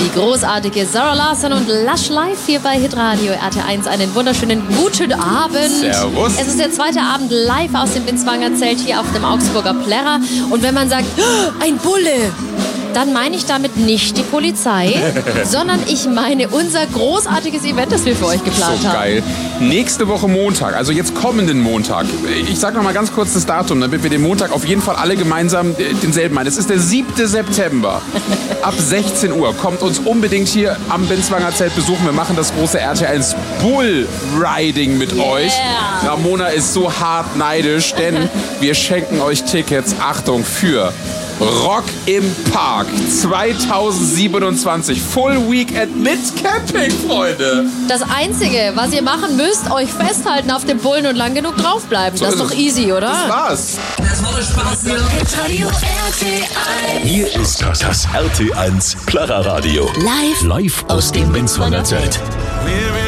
Die großartige Zara Larsson und Lush Live hier bei Hitradio RT1. Einen wunderschönen guten Abend. Servus. Es ist der zweite Abend live aus dem Binswanger Zelt hier auf dem Augsburger Plärrer. Und wenn man sagt, ein Bulle, dann meine ich damit nicht die Polizei, sondern ich meine unser großartiges Event, das wir für euch geplant So haben. geil. Nächste Woche Montag, also jetzt kommenden Montag. Ich sag noch mal ganz kurz das Datum, damit wir den Montag auf jeden Fall alle gemeinsam denselben meinen. Es ist der 7. September. Ab 16 Uhr. Kommt uns unbedingt hier am Binswanger Zelt besuchen. Wir machen das große RT1 Bull Riding mit euch. Ramona ist so hart neidisch, denn wir schenken euch Tickets, Achtung, für Rock im Park 2027. Full Weekend mit Camping, Freunde. Das Einzige, was ihr machen müsst, euch festhalten auf dem Bullen und lang genug draufbleiben. So das ist ist doch es. easy, oder? Das war's. Das wurde Spaß hier. Hitradio RT1. Hier ist das RT1 Plärrer Radio. Live Live aus dem Binswanger Zelt.